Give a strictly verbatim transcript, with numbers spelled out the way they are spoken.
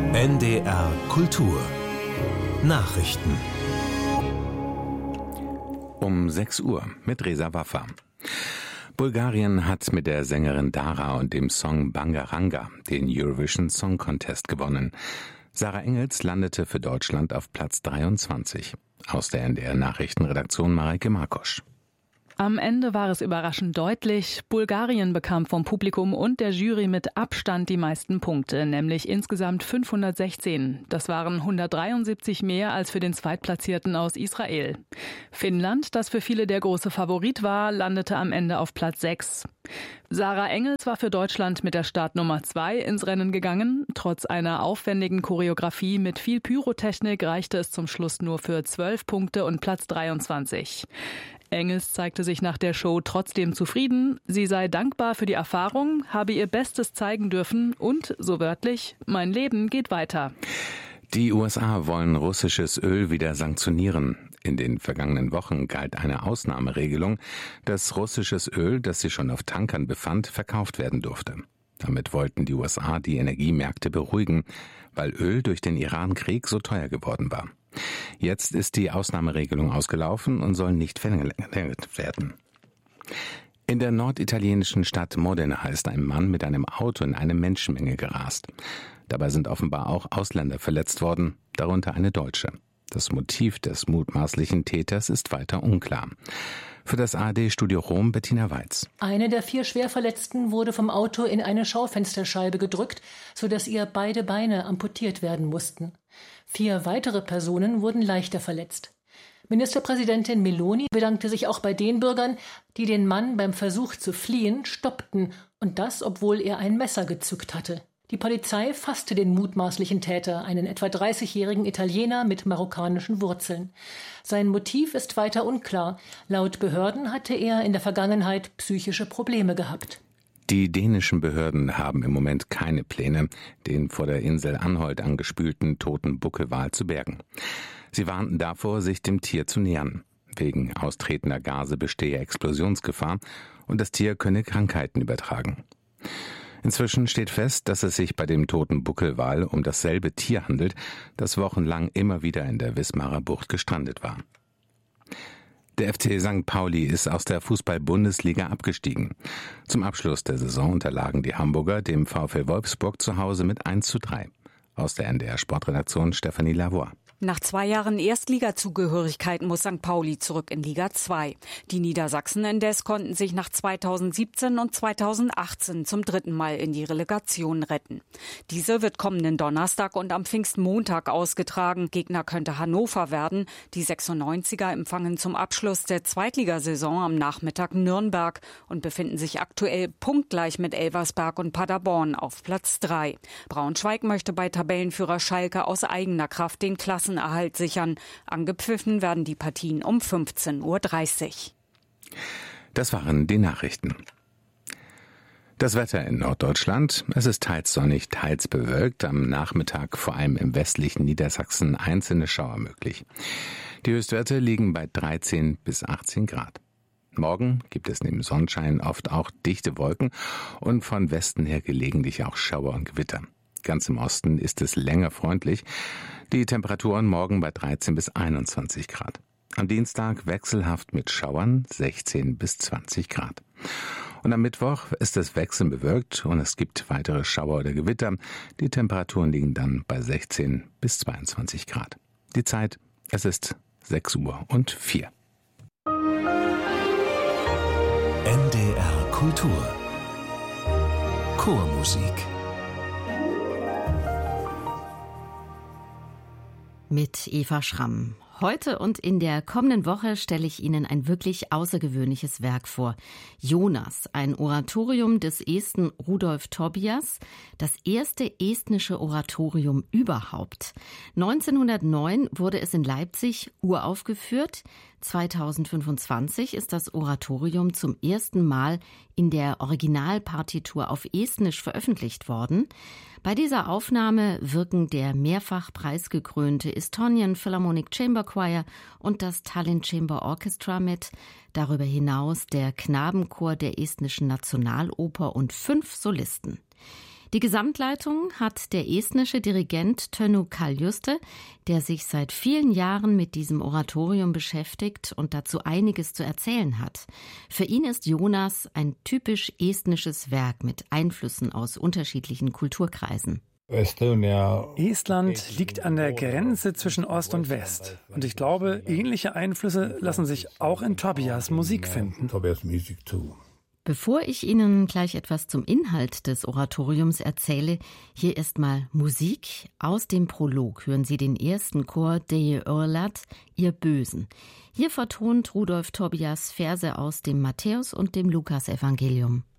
N D R Kultur Nachrichten um sechs Uhr mit Reza Waffa. Bulgarien hat mit der Sängerin Dara und dem Song Bangaranga den Eurovision Song Contest gewonnen. Sarah Engels landete für Deutschland auf Platz dreiundzwanzig. Aus der N D R Nachrichtenredaktion Mareike Markosch. Am Ende war es überraschend deutlich. Bulgarien bekam vom Publikum und der Jury mit Abstand die meisten Punkte, nämlich insgesamt fünfhundertsechzehn. Das waren hundertdreiundsiebzig mehr als für den Zweitplatzierten aus Israel. Finnland, das für viele der große Favorit war, landete am Ende auf Platz sechs. Sarah Engels war für Deutschland mit der Startnummer zwei ins Rennen gegangen. Trotz einer aufwendigen Choreografie mit viel Pyrotechnik reichte es zum Schluss nur für zwölf Punkte und Platz dreiundzwanzig. Engels zeigte sich nach der Show trotzdem zufrieden. Sie sei dankbar für die Erfahrung, habe ihr Bestes zeigen dürfen und, so wörtlich, mein Leben geht weiter. Die U S A wollen russisches Öl wieder sanktionieren. In den vergangenen Wochen galt eine Ausnahmeregelung, dass russisches Öl, das sich schon auf Tankern befand, verkauft werden durfte. Damit wollten die U S A die Energiemärkte beruhigen, weil Öl durch den Iran-Krieg so teuer geworden war. Jetzt ist die Ausnahmeregelung ausgelaufen und soll nicht verlängert werden. In der norditalienischen Stadt Modena ist ein Mann mit einem Auto in eine Menschenmenge gerast. Dabei sind offenbar auch Ausländer verletzt worden, darunter eine Deutsche. Das Motiv des mutmaßlichen Täters ist weiter unklar. Für das A R D-Studio Rom Bettina Weiz. Eine der vier Schwerverletzten wurde vom Auto in eine Schaufensterscheibe gedrückt, sodass ihr beide Beine amputiert werden mussten. Vier weitere Personen wurden leichter verletzt. Ministerpräsidentin Meloni bedankte sich auch bei den Bürgern, die den Mann beim Versuch zu fliehen stoppten, und das, obwohl er ein Messer gezückt hatte. Die Polizei fasste den mutmaßlichen Täter, einen etwa dreißigjährigen Italiener mit marokkanischen Wurzeln. Sein Motiv ist weiter unklar. Laut Behörden hatte er in der Vergangenheit psychische Probleme gehabt. Die dänischen Behörden haben im Moment keine Pläne, den vor der Insel Anholt angespülten toten Buckelwal zu bergen. Sie warnten davor, sich dem Tier zu nähern. Wegen austretender Gase bestehe Explosionsgefahr und das Tier könne Krankheiten übertragen. Inzwischen steht fest, dass es sich bei dem toten Buckelwal um dasselbe Tier handelt, das wochenlang immer wieder in der Wismarer Bucht gestrandet war. Der F C Sankt Pauli ist aus der Fußball-Bundesliga abgestiegen. Zum Abschluss der Saison unterlagen die Hamburger dem VfL Wolfsburg zu Hause mit eins zu drei. Aus der N D R Sportredaktion Stefanie Lavoie. Nach zwei Jahren Erstligazugehörigkeit muss Sankt Pauli zurück in Liga zwei. Die Niedersachsen indes konnten sich nach zweitausendsiebzehn und zweitausendachtzehn zum dritten Mal in die Relegation retten. Diese wird kommenden Donnerstag und am Pfingstmontag ausgetragen. Gegner könnte Hannover werden. Die sechsundneunziger empfangen zum Abschluss der Zweitligasaison am Nachmittag Nürnberg und befinden sich aktuell punktgleich mit Elversberg und Paderborn auf Platz drei. Braunschweig möchte bei Tabellenführer Schalke aus eigener Kraft den Klassenerhalt sichern. Angepfiffen werden die Partien um fünfzehn Uhr dreißig. Das waren die Nachrichten. Das Wetter in Norddeutschland. Es ist teils sonnig, teils bewölkt. Am Nachmittag vor allem im westlichen Niedersachsen einzelne Schauer möglich. Die Höchstwerte liegen bei dreizehn bis achtzehn Grad. Morgen gibt es neben Sonnenschein oft auch dichte Wolken und von Westen her gelegentlich auch Schauer und Gewitter. Ganz im Osten ist es länger freundlich. Die Temperaturen morgen bei dreizehn bis einundzwanzig Grad. Am Dienstag wechselhaft mit Schauern sechzehn bis zwanzig Grad. Und am Mittwoch ist es wechselnd bewölkt und es gibt weitere Schauer oder Gewitter. Die Temperaturen liegen dann bei sechzehn bis zweiundzwanzig Grad. Die Zeit, es ist sechs Uhr und vier. N D R Kultur Chormusik mit Eva Schramm. Heute und in der kommenden Woche stelle ich Ihnen ein wirklich außergewöhnliches Werk vor. Jonas, ein Oratorium des Esten Rudolf Tobias, das erste estnische Oratorium überhaupt. neunzehnhundertneun wurde es in Leipzig uraufgeführt. zweitausendfünfundzwanzig ist das Oratorium zum ersten Mal in der Originalpartitur auf Estnisch veröffentlicht worden. Bei dieser Aufnahme wirken der mehrfach preisgekrönte Estonian Philharmonic Chamber Choir und das Tallinn Chamber Orchestra mit, darüber hinaus der Knabenchor der Estnischen Nationaloper und fünf Solisten. Die Gesamtleitung hat der estnische Dirigent Tönu Kaljuste, der sich seit vielen Jahren mit diesem Oratorium beschäftigt und dazu einiges zu erzählen hat. Für ihn ist Jonas ein typisch estnisches Werk mit Einflüssen aus unterschiedlichen Kulturkreisen. Estland liegt an der Grenze zwischen Ost und West. Und ich glaube, ähnliche Einflüsse lassen sich auch in Tobias Musik finden. Bevor ich Ihnen gleich etwas zum Inhalt des Oratoriums erzähle, hier erstmal Musik. Aus dem Prolog hören Sie den ersten Chor Deje Örlat, ihr Bösen. Hier vertont Rudolf Tobias Verse aus dem Matthäus- und dem Lukas-Evangelium.